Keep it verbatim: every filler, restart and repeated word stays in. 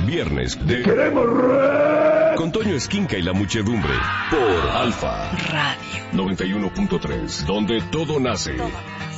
viernes de ¡Queremos rap! con Toño Esquinca y la muchedumbre por Alfa Radio noventa y uno punto tres, donde todo nace. Todo.